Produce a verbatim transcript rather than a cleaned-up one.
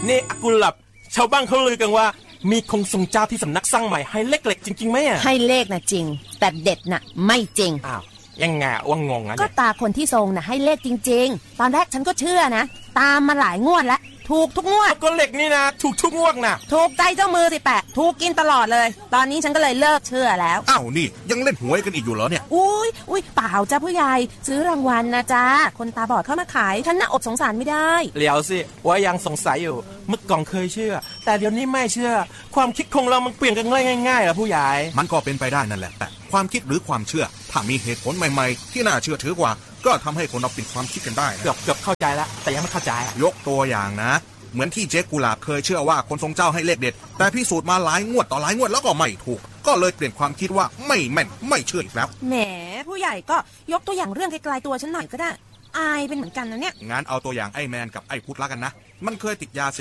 นี่อากุหลับชาวบ้านเขาลือกันว่ามีคงทรงเจ้าที่สำนักสร้างใหม่ให้เลขเหล็กจริงๆไหมอ่ะให้เลขนะจริงแต่เด็ดน่ะไม่จริงอ้าวยังไงว่างงอ่ะก็ตาคนที่ทรงน่ะให้เลขจริงๆตอนแรกฉันก็เชื่อนะตามมาหลายงวดแล้วถูกทุกงวดก็เหล็กนี่นะถูกทุกงวดนะถูกใจเจ้ามือสิแปะถูกกินตลอดเลยตอนนี้ฉันก็เลยเลิกเชื่อแล้วอ้าวนี่ยังเล่นหวยกันอีกอยู่เหรอเนี่ยอุ้ยอุ้ยเปล่าจ้าผู้ใหญ่ซื้อรางวัลนะจ้าคนตาบอดเข้ามาขายฉันน่ะอดสงสารไม่ได้เดี๋ยวสิว่ายังสงสัยอยู่เมื่อก่อนเคยเชื่อแต่เดี๋ยวนี้ไม่เชื่อความคิดของเรามันเปลี่ยนกันง่ายๆเหรอผู้ใหญ่มันก็เป็นไปได้นั่นแหละแต่ความคิดหรือความเชื่อถ้ามีเหตุผลใหม่ๆที่น่าเชื่อถือกว่าก็ทำให้คนเราเปลี่ยนความคิดกันได้เกือบเกือบเข้าใจแล้วแต่ยังไม่เข้าใจยกตัวอย่างนะเหมือนที่เจ๊กุหลาบเคยเชื่อว่าคนทรงเจ้าให้เลขเด็ดแต่พิสูจน์มาหลายงวดต่อหลายงวดแล้วก็ไม่ถูกก็เลยเปลี่ยนความคิดว่าไม่แม่นไม่เชื่ออีกแล้วแหมผู้ใหญ่ก็ยกตัวอย่างเรื่องไกลๆตัวฉันหน่อยก็ได้อายเป็นเหมือนกันนะเนี่ยงั้นเอาตัวอย่างไอ้แมนกับไอ้พุทธละกันนะมันเคยติดยา